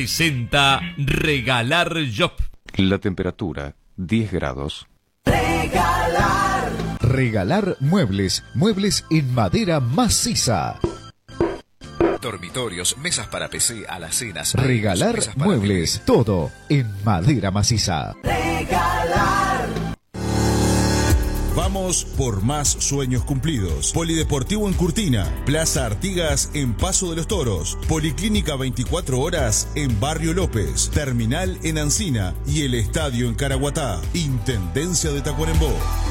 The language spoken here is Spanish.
Presenta Regalar Job. La temperatura, 10 grados. Regalar muebles. Muebles en madera maciza. Dormitorios, mesas para PC, alacenas. Regalar mesas para muebles. Todo en madera maciza. Vamos por más sueños cumplidos. Polideportivo en Curtina, Plaza Artigas en Paso de los Toros, Policlínica 24 horas en Barrio López, Terminal en Ancina y el Estadio en Caraguatá. Intendencia de Tacuarembó.